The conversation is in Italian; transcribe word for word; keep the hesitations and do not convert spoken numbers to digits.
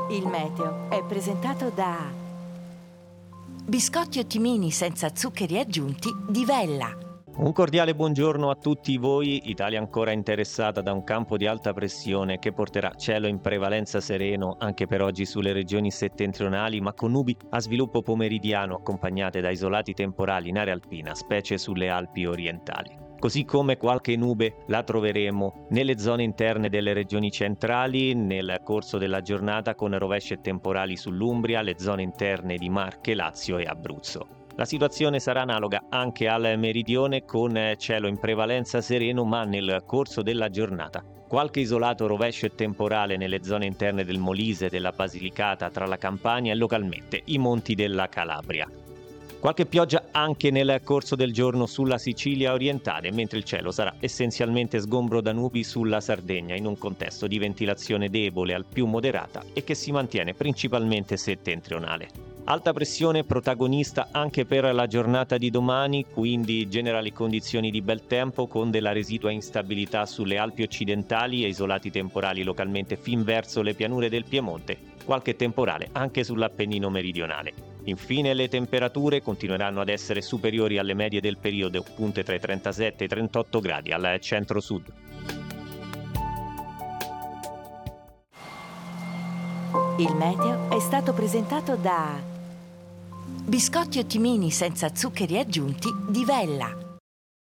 Il meteo è presentato da Biscotti Ottimini senza zuccheri aggiunti di Vella. Un cordiale buongiorno a tutti voi. Italia ancora interessata da un campo di alta pressione che porterà cielo in prevalenza sereno anche per oggi sulle regioni settentrionali, ma con nubi a sviluppo pomeridiano accompagnate da isolati temporali in area alpina, specie sulle Alpi orientali. Così come qualche nube la troveremo nelle zone interne delle regioni centrali nel corso della giornata, con rovesci e temporali sull'Umbria, le zone interne di Marche, Lazio e Abruzzo. La situazione sarà analoga anche al meridione, con cielo in prevalenza sereno, ma nel corso della giornata qualche isolato rovescio e temporale nelle zone interne del Molise, della Basilicata, tra la Campania e localmente i monti della Calabria. Qualche pioggia anche nel corso del giorno sulla Sicilia orientale, mentre il cielo sarà essenzialmente sgombro da nubi sulla Sardegna, in un contesto di ventilazione debole al più moderata e che si mantiene principalmente settentrionale. Alta pressione protagonista anche per la giornata di domani, quindi generali condizioni di bel tempo con della residua instabilità sulle Alpi occidentali e isolati temporali localmente fin verso le pianure del Piemonte, qualche temporale anche sull'Appennino meridionale. Infine le temperature continueranno ad essere superiori alle medie del periodo, punte tra i trentasette e i trentotto gradi al centro-sud. Il meteo è stato presentato da Biscotti Ottimini senza zuccheri aggiunti di Vella.